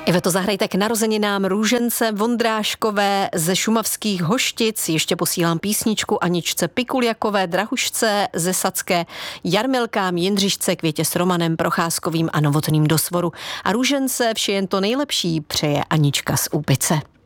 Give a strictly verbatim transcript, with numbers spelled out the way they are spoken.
Iveto, zahrajte k narozeninám Růžence Vondráškové ze Šumavských Hoštic. Ještě posílám písničku Aničce Pikuljakové, Drahušce ze Sadské, Jarmilkám, Jindřišce, Květě s Romanem Procházkovým a Novotným do Svoru. A Růžence vše jen to nejlepší přeje Anička z Úpice.